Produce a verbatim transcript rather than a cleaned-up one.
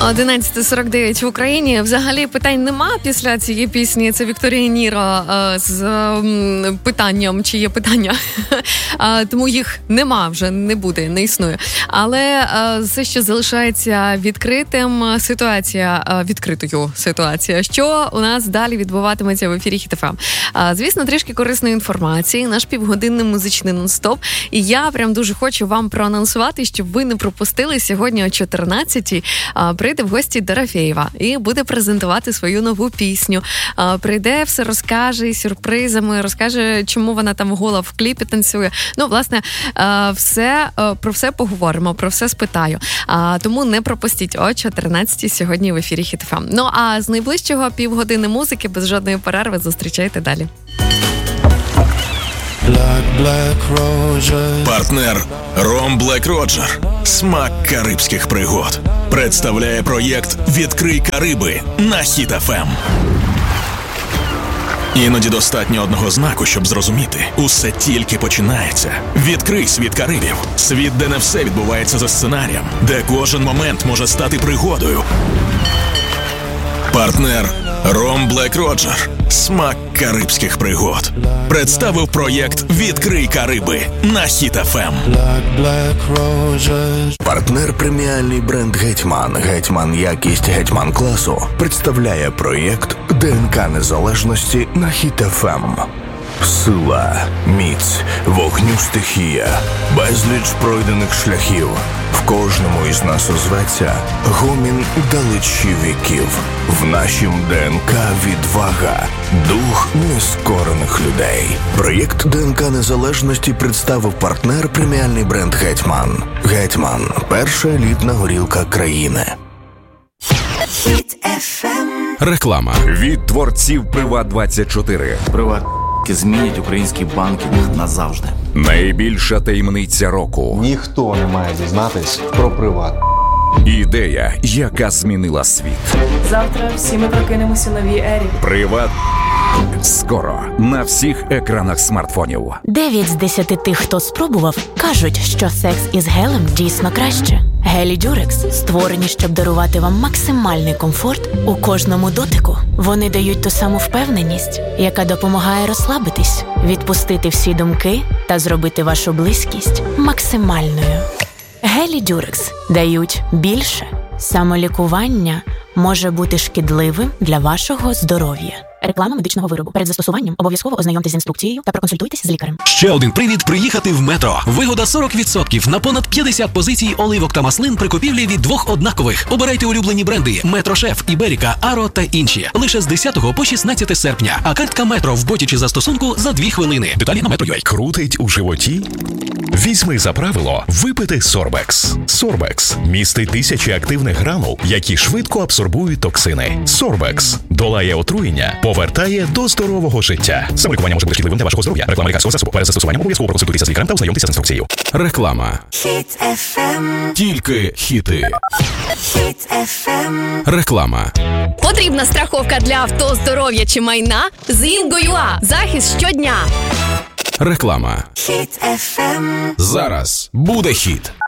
одинадцята сорок дев'ять в Україні. Взагалі питань нема після цієї пісні. Це Вікторія Ніро з питанням, чи є питання. Тому їх нема вже, не буде, не існує. Але все, що залишається відкритим, ситуація, відкритою ситуація, що у нас далі відбуватиметься в ефірі Хіт еф ем. Звісно, трішки корисної інформації, наш півгодинний музичний нон-стоп. І я прям дуже хочу вам проанонсувати, щоб ви не пропустили. Сьогодні о чотирнадцятій прийде в гості Дорофєєва і буде презентувати свою нову пісню. Прийде, все розкаже сюрпризами, розкаже, чому вона там гола в кліпі танцює. Ну, власне, все, про все поговоримо, про все спитаю. Тому не пропустіть о чотирнадцятій сьогодні в ефірі Хіт еф ем. Ну, а з найближчого півгодини музики без жодної перерви зустрічайте далі. Партнер Ром Блек Роджер. Смак карибських пригод. Представляє проєкт «Відкрий Кариби» на Хіт еф ем. Іноді достатньо одного знаку, щоб зрозуміти. Усе тільки починається. Відкрий світ Карибів. Світ, де не все відбувається за сценарієм. Де кожен момент може стати пригодою. Партнер Ром Блек Роджер. Смак карибських пригод. Представив проєкт «Відкрий Кариби» на Хіт еф ем. Партнер преміальний бренд «Гетьман». «Гетьман» якість «Гетьман» класу представляє проєкт «ДНК незалежності» на Хіт еф ем. Сила, міць, вогню стихія, безліч пройдених шляхів. В кожному із нас озветься гомін далечі віків. В нашім ДНК відвага, дух нескорених людей. Проєкт «ДНК незалежності» представив партнер преміальний бренд «Гетьман». «Гетьман» – перша елітна горілка країни. Хіт еф ем. Реклама. Від творців Приват двадцять чотири. Приват змінять український банкінг назавжди. Найбільша таємниця року. Ніхто не має дізнатись про Приват. Ідея, яка змінила світ. Завтра всі ми прокинемося в новій ері. Приват. Скоро на всіх екранах смартфонів. Дев'ять з десяти тих, хто спробував, кажуть, що секс із гелем дійсно краще. Гелі Дюрекс створені, щоб дарувати вам максимальний комфорт у кожному дотику. Вони дають ту саму впевненість, яка допомагає розслабитись, відпустити всі думки та зробити вашу близькість максимальною. Гелі Дюрекс дають більше. Самолікування може бути шкідливим для вашого здоров'я. Реклама медичного виробу. Перед застосуванням обов'язково ознайомтесь з інструкцією та проконсультуйтесь з лікарем. Ще один привід приїхати в Метро. Вигода сорок відсотків на понад п'ятдесят позицій оливок та маслин при купівлі від двох однакових. Обирайте улюблені бренди Метро Шеф, Іберіка, Аро та інші. Лише з десятого по шістнадцяте серпня. А картка Метро в боті чи застосунку за дві хвилини. Деталі на Метро.ua. Крутить у животі? Візьми за правило випити Сорбекс. Сорбекс містить тисячі активних гранул, які швидко абсорбують токсини. Сорбекс долає отруєння, повертає до здорового життя. Самолікування може бути шкідливим для вашого здоров'я. Реклама лікарського засобу. Перед застосуванням обов'язково проконсультуйтеся з лікарем та ознайомтеся з інструкцією. Реклама. Хіт еф ем. Тільки хіти. Хіт еф ем. Реклама. Потрібна страховка для авто, здоров'я чи майна? З Інго.ua. Захист щодня. Реклама. Хіт еф ем. Зараз буде хіт.